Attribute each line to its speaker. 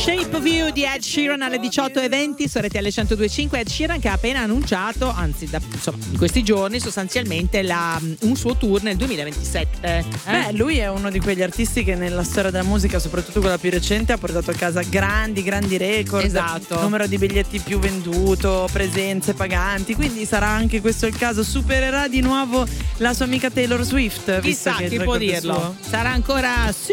Speaker 1: Shape of You di Ed Sheeran alle 18:20 su RTL 102.5. Ed Sheeran che ha appena annunciato, anzi in questi giorni sostanzialmente un suo tour nel 2027.
Speaker 2: Beh, lui è uno di quegli artisti che nella storia della musica, soprattutto quella più recente, ha portato a casa grandi record.
Speaker 1: Esatto.
Speaker 2: Numero di biglietti più venduto, presenze paganti, quindi sarà anche questo il caso. Supererà di nuovo la sua amica Taylor Swift, visto
Speaker 1: Chissà
Speaker 2: che il
Speaker 1: chi può
Speaker 2: record è
Speaker 1: dirlo.
Speaker 2: suo.
Speaker 1: Sarà ancora